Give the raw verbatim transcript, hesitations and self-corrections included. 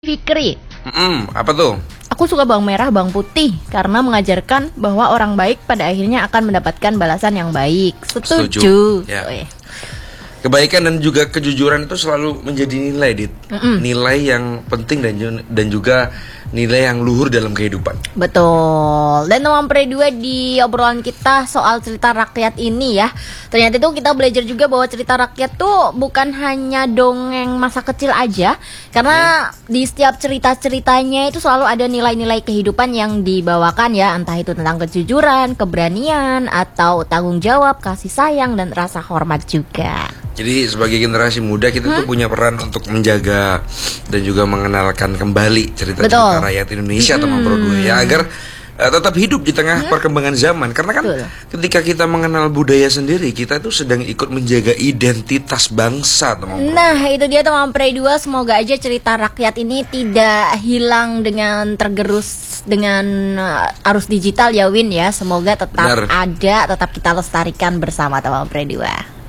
Fikri. Mm-mm, apa tuh? Aku suka bawang merah, bawang putih karena mengajarkan bahwa orang baik pada akhirnya akan mendapatkan balasan yang baik. Setuju. Setuju. Ya. Oh, iya. Kebaikan dan juga kejujuran itu selalu menjadi nilai, Dit. Mm-mm. Nilai yang penting dan ju- dan juga nilai yang luhur dalam kehidupan. Betul. Dan nomor dua di obrolan kita soal cerita rakyat ini ya. Ternyata itu kita belajar juga bahwa cerita rakyat tuh bukan hanya dongeng masa kecil aja. Karena hmm. di setiap cerita-ceritanya itu selalu ada nilai-nilai kehidupan yang dibawakan ya. Entah itu tentang kejujuran, keberanian, atau tanggung jawab, kasih sayang, dan rasa hormat juga. Jadi sebagai generasi muda kita hmm? tuh punya peran untuk menjaga dan juga mengenalkan kembali cerita-cerita rakyat Indonesia atau nomor dua ya, agar uh, tetap hidup di tengah hmm? perkembangan zaman. Karena kan Betul. ketika kita mengenal budaya sendiri, kita tuh sedang ikut menjaga identitas bangsa. Nah itu dia teman Pre dua. Semoga aja cerita rakyat ini tidak hilang dengan tergerus dengan uh, arus digital ya Win ya. Semoga tetap Benar. ada, tetap kita lestarikan bersama teman Pre dua.